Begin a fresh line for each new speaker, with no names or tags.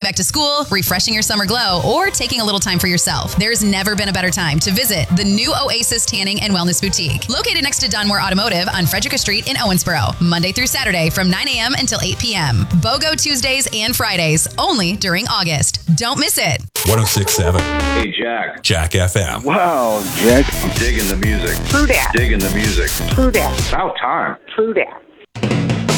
back to school, refreshing your summer glow, or taking a little time for yourself, there's never been a better time to visit the new Oasis Tanning and Wellness Boutique, located next to Dunmore Automotive on Frederica Street in Owensboro, Monday through Saturday from 9 a.m. until 8 p.m. BOGO Tuesdays and Fridays, only during August. Don't miss it.
106.7.
Hey, Jack.
Jack FM.
Wow, Jack.
I'm digging the music.
True that.
Digging the music.
True that.
About time.
True that.